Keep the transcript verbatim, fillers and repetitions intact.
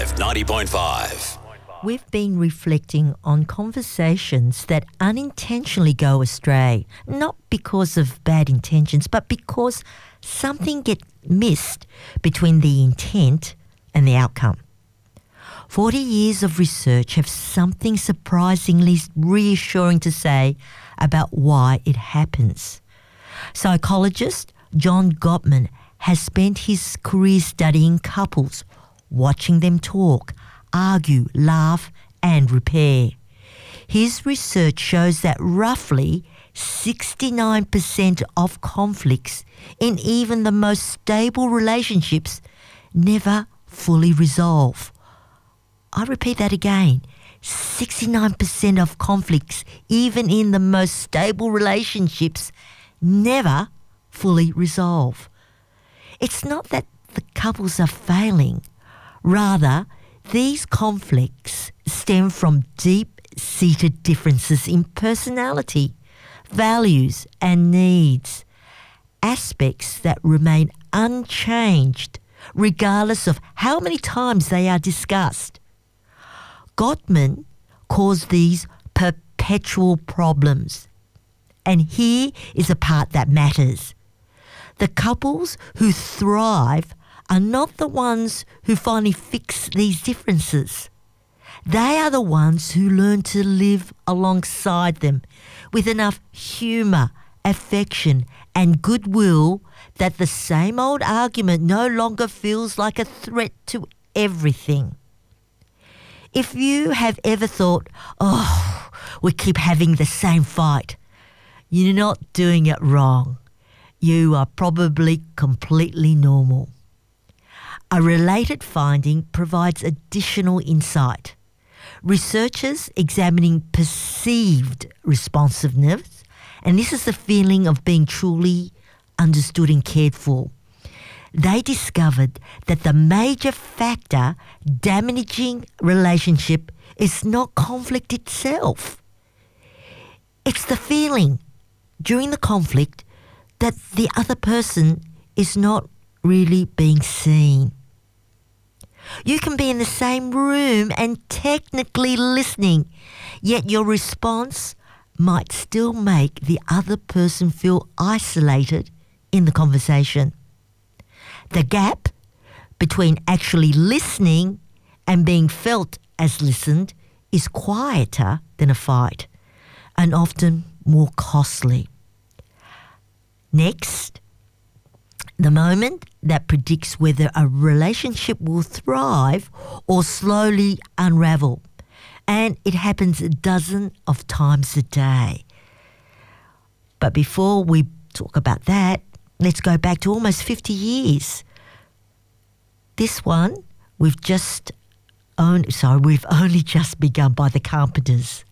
F ninety point five. We've been reflecting on conversations that unintentionally go astray, not because of bad intentions, but because something gets missed between the intent and the outcome. Forty years of research have something surprisingly reassuring to say about why it happens. Psychologist John Gottman has spent his career studying couples, watching them talk, argue, laugh and repair. His research shows that roughly sixty-nine percent of conflicts in even the most stable relationships never fully resolve. I repeat that again. sixty-nine percent of conflicts, even in the most stable relationships, never fully resolve. It's not that the couples are failing. Rather, these conflicts stem from deep-seated differences in personality, values and needs, aspects that remain unchanged regardless of how many times they are discussed. Gottman calls these perpetual problems. And here is a part that matters. The couples who thrive are not the ones who finally fix these differences. They are the ones who learn to live alongside them with enough humour, affection and goodwill that the same old argument no longer feels like a threat to everything. If you have ever thought, oh, we keep having the same fight, you're not doing it wrong. You are probably completely normal. A related finding provides additional insight. Researchers examining perceived responsiveness, and this is the feeling of being truly understood and cared for, they discovered that the major factor damaging relationship is not conflict itself. It's the feeling during the conflict that the other person is not really being seen. You can be in the same room and technically listening, yet your response might still make the other person feel isolated in the conversation. The gap between actually listening and being felt as listened is quieter than a fight and often more costly. Next, the moment that predicts whether a relationship will thrive or slowly unravel. And it happens a dozen of times a day. But before we talk about that, let's go back to almost fifty years. This one, we've just owned, sorry, we've only just begun by the Carpenters.